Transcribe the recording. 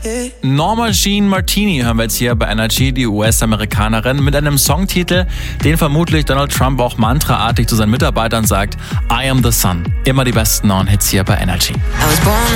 Norma Jean Martini hören wir jetzt hier bei Energy, die US-Amerikanerin, mit einem Songtitel, den vermutlich Donald Trump auch mantraartig zu seinen Mitarbeitern sagt: I am the sun. Immer die besten neuen Hits hier bei Energy.